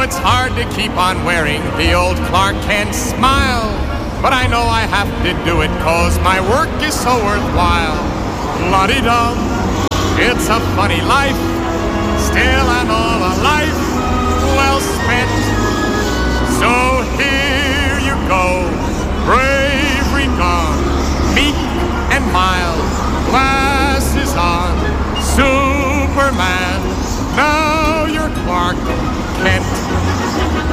it's hard to keep on wearing the old Clark Kent smile, but I know I have to do it 'cause my work is so worthwhile. La-di-dum, it's a funny life, still I'm all alive.